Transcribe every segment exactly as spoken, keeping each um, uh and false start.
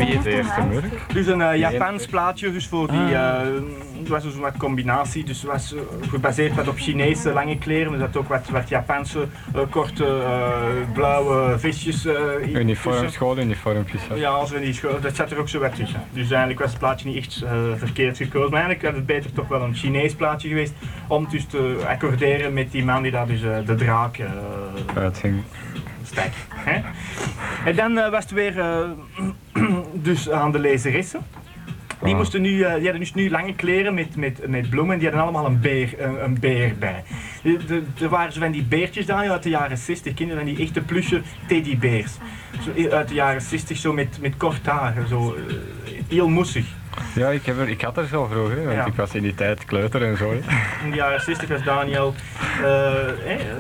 Wie is de eerste merk? Dus een uh, Japans plaatje, dus voor die, uh, het was dus een wat combinatie, dus het was uh, gebaseerd wat op Chinese lange kleren, dus dat ook wat, wat Japanse uh, korte uh, blauwe vestjes. Uh, Uniform, schooluniformpjes. Ja, zo in die school, dat zat er ook zo wat tussen. Dus eigenlijk was het plaatje niet echt uh, verkeerd gekozen, maar eigenlijk had het beter toch wel een Chinees plaatje geweest om dus te accorderen met die man die daar dus uh, de draak uh, uitging. stak. Hè? En dan uh, was het weer uh, dus aan de lezeressen. Die, moesten nu, uh, die hadden dus nu lange kleren met, met, met bloemen, die hadden allemaal een beer, een, een beer bij. Er waren zo van die beertjes daar uit de jaren zestig, kinderen van die echte plusje teddybeers. Zo uit de jaren zestig, zo met, met kort haar, zo uh, heel moessig. Ja, ik, heb er, ik had er zo vroeger, want ja. ik was in die tijd kleuter en zo. Hè. In de jaren zestig was Daniel uh, eh, uh,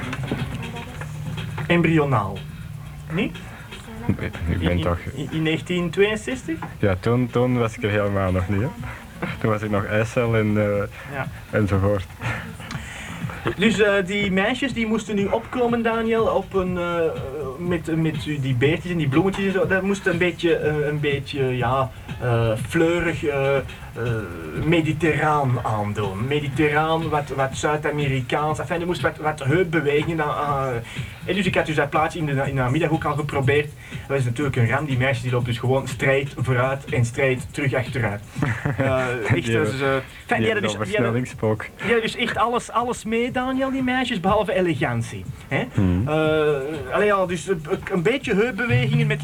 embryonaal. Nee? Ik ben in, toch... In, in negentien tweeënzestig? Ja, toen, toen was ik er helemaal nog niet. Hè. Toen was ik nog eicel en, uh, ja. enzovoort. Dus uh, die meisjes die moesten nu opkomen, Daniel, op een, uh, met, met die beertjes en die bloemetjes en zo. Dat moest een beetje, uh, een beetje ja, uh, fleurig, uh, uh, mediterraan aandoen. Mediterraan, wat, wat Zuid-Amerikaans, enfin, er moest wat, wat heupbewegingen aan. Uh, en dus ik had dus dat plaatje in de, in de middag ook al geprobeerd. Dat is natuurlijk een ram, die meisjes die lopen dus gewoon straight vooruit en straight terug achteruit. Uh, echt, die hebben, dus, uh, die die hadden dus, die hadden, die hadden dus echt alles, alles mee, Daniel, die meisjes, behalve elegantie. Hè? Hmm. Uh, allee, ja, dus een, een beetje heupbewegingen met